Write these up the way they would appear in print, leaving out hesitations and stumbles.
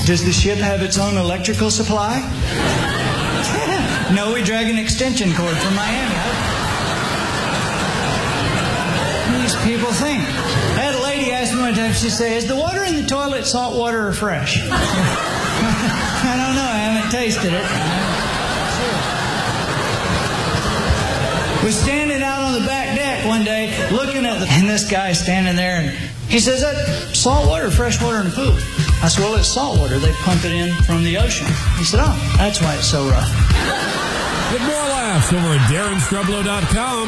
Does the ship have its own electrical supply? No, we drag an extension cord from Miami. These people think. I had a lady ask me one time, she said, is the water in the toilet salt water or fresh? I don't know, I haven't tasted it. We're standing out on the back deck one day looking at and this guy standing there, and he says, that salt water or fresh water in the pool? I said, well, it's salt water. They pump it in from the ocean. He said, oh, that's why it's so rough. Get more laughs over at DarrenStrublow.com.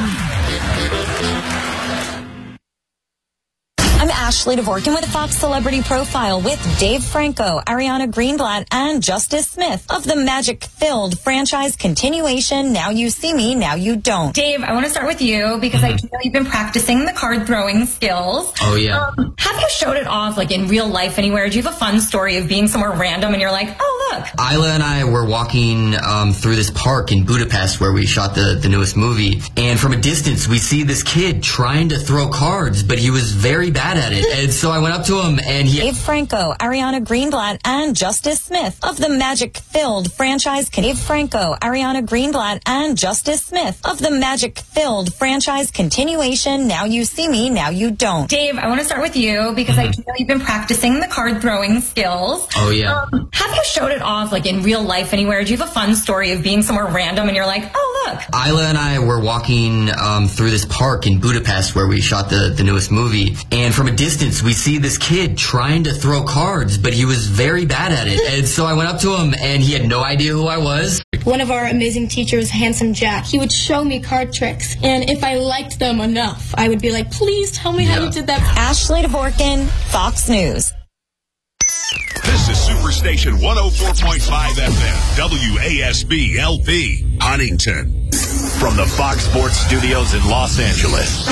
I'm Ashley Dvorkin with a Fox Celebrity Profile with Dave Franco, Ariana Greenblatt, and Justice Smith of the magic-filled franchise continuation, Now You See Me, Now You Don't. Dave, I want to start with you because I know you've been practicing the card-throwing skills. Oh, yeah. Have you showed it off, like, in real life anywhere? Do you have a fun story of being somewhere random and you're like, oh, look? Isla and I were walking through this park in Budapest where we shot the newest movie, and from a distance we see this kid trying to throw cards, but he was very bad at it. And so I went up to him and he... Dave Franco, Ariana Greenblatt, and Justice Smith of the magic-filled franchise... Dave Franco, Ariana Greenblatt, and Justice Smith of the magic-filled franchise continuation, Now You See Me, Now You Don't. Dave, I want to start with you because I know you've been practicing the card-throwing skills. Oh, yeah. Have you showed it off, like, in real life anywhere? Do you have a fun story of being somewhere random and you're like, oh, look? Isla and I were walking through this park in Budapest where we shot the newest movie, and from a distance we see this kid trying to throw cards, but he was very bad at it. And so I went up to him and he had no idea who I was. One of our amazing teachers, Handsome Jack, he would show me card tricks, and if I liked them enough, I would be like, please tell me how you did that. Ashley Dvorkin, Fox News. This is Superstation 104.5 FM, WASB LP, Huntington. From the Fox Sports Studios in Los Angeles,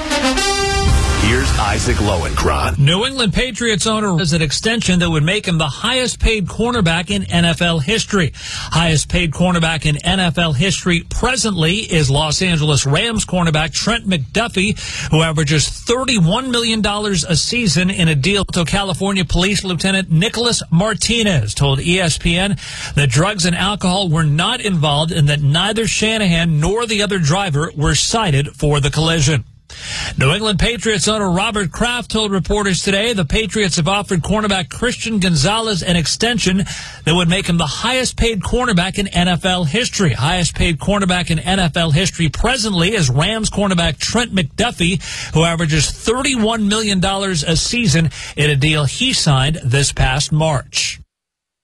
here's Isaac Lowenkron. New England Patriots owner is an extension that would make him the highest paid cornerback in NFL history. Highest paid cornerback in NFL history presently is Los Angeles Rams cornerback Trent McDuffie, who averages $31 million a season in a deal to California Police Lieutenant Nicholas Martinez told ESPN that drugs and alcohol were not involved and that neither Shanahan nor the other driver were cited for the collision. New England Patriots owner Robert Kraft told reporters today the Patriots have offered cornerback Christian Gonzalez an extension that would make him the highest paid cornerback in NFL history. Highest paid cornerback in NFL history presently is Rams cornerback Trent McDuffie, who averages $31 million a season in a deal he signed this past March.